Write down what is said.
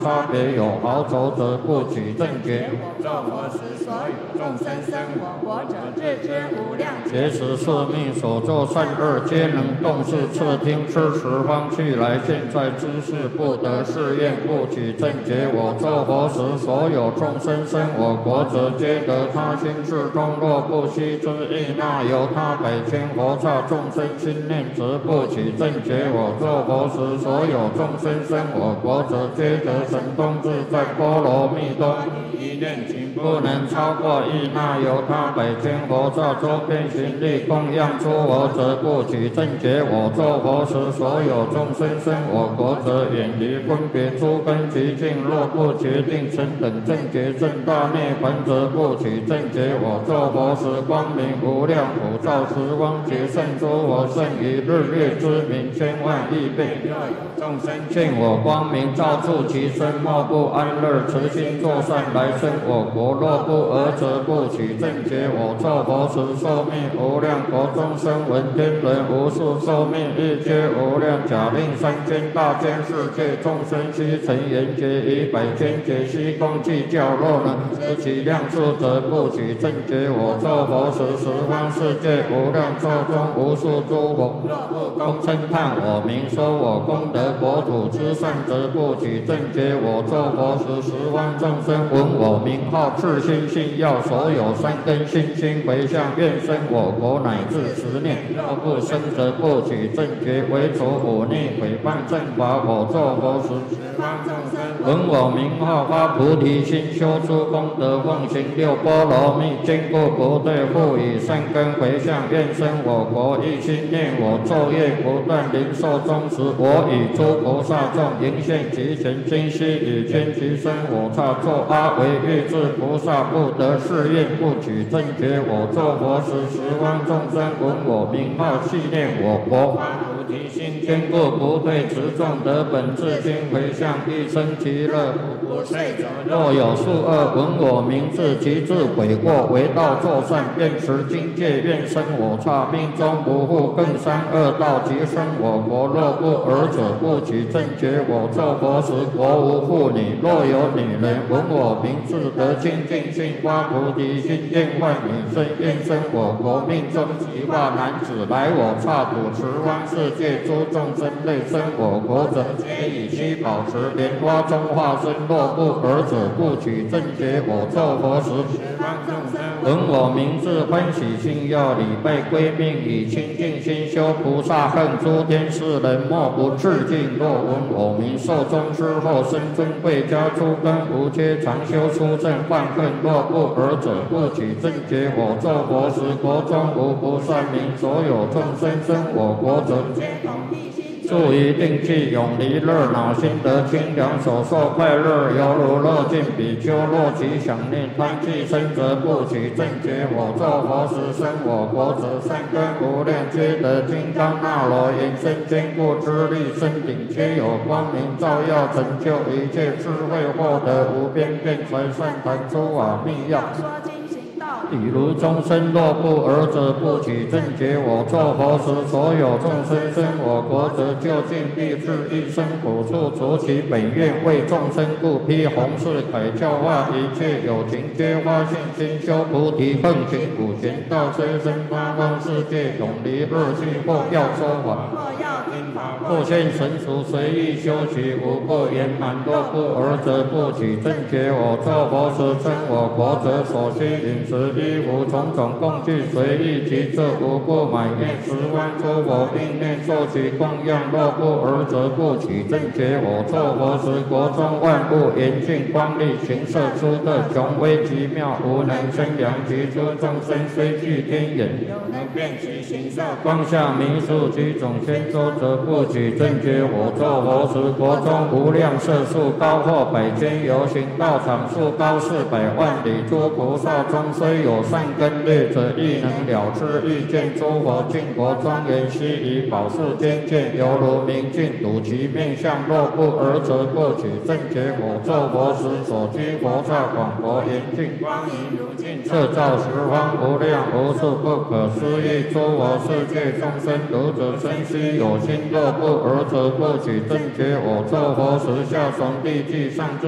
差别有好走者不取正觉。 作佛时所有众生生我国者，自知无量劫时是命所作善恶，皆能动视侧听知十方去来。现在知识不得誓愿不取正觉。我作佛时，所有众生生我国者，皆得他心智中。若不悉之意，那由他百千佛刹众生心念，则不取正觉。我作佛时，所有众生生我国者，皆得神通自在波罗蜜多。一念情不能超过意，那由他百千佛刹周遍行力供养诸我者，不取正觉。我作佛时，所有众生生我国者，远离分别诸根极境。若不决定成等正觉正大涅槃，则不取正觉。我作佛时，光明无量，普照十方劫胜诸佛，胜于日月之明千万亿倍。若有众生见我光明照住其身，莫不安乐，慈心作善来生我国。若不尔，则不取正觉。我作佛时，寿命无量，国中生闻天人无数，寿命亦皆无量。假令三千大千世界众生悉成圆觉，以百千劫悉共计较。若能知其量数，则不取正觉。我作佛时，十方世界无量寿中无数诸佛，若不共称叹我名，说我功德国土之善，则不取正觉。我作佛时，十方众生闻我名号，自心信要，所有三根心心回向，愿生我国乃至10念。若不生，则不取正觉。为除忤逆毁谤正法，我作佛时，十方众生闻我名号，发菩提心，修诸功德，奉行6波罗蜜，坚固不退，复以善根回向，愿生我国。一心念我，昼夜不断，灵寿终时，我与诸菩萨众迎现其前，今夕与天齐身。我刹作阿惟越致菩萨，不得誓愿不取正觉。我作佛时，十方众生闻我名号，系念我国。菩提心坚固不退，持众得本自心回向，一生其乐，不睡者。若有数恶闻我名字，其自悔过，为道作善，愿持经戒，愿生我刹，命中不复更伤恶道，即生我国。若不尔者，不取正觉。我作佛时，国无妇女，若有女人闻我名字，得清净心，发菩提心，愿万女生，愿生我国。命中即化男子，来我刹土，十方世界诸众生类生我国者，皆以须宝池莲花中化身。若不尔者，不取正觉。我作佛时，十方众生闻我名字，欢喜心要，礼拜归命，以清净心修菩萨恨。诸天世人莫不致敬。若闻我名，寿终之后，生尊贵家，诸根无缺，常修出正犯恨。若不尔者，不取正觉。我作佛时，国中无不善名，所有众生生我国者，皆同一心，住于定气，永离热恼，心得清凉，所受快乐，犹如乐尽比丘。若其想念贪气生，则不取正觉。我作佛时，生我国者，善根无量，皆得金刚那罗延伸坚固之力，身顶皆有光明照耀，成就一切智慧，获得无边辩才善谈诸法密要。比如众生若不尔者，不取正觉。我作佛时，所有众生生我国者，究竟必至一生苦处，除其本愿，为众生故，披红饰铠，教化一切有情，皆发信心，修菩提，奉行普贤道，随身八方世界，永离恶趣。或要说法，或现神俗，随意修习，无不圆满。若不尔者，不取正觉。我作佛时，生我国者，所需饮食衣服种种供具，随意其这无不满愿。十方诸佛应念受其供养。若不尔者，不取正觉。我作佛时，国中万物严净光丽，形色出特，雄威极妙，无能生量。其诸众生虽具天眼，有能辨其形色，光下弥数其种千洲，则不取正觉。我作佛时，国中无量色数，高或百千由，行道场数高400万里。诸菩萨中虽有有善根虑者，亦能了知欲见诸佛净佛庄严悉以宝世间见，犹如明镜睹其面相。若不尔则过取正觉我作佛时所居佛刹广佛严净光明如镜，摄照十方无量无数不可思议诸佛世界众生，如者生须有心。若不尔则过取正觉我作佛时下从地际上至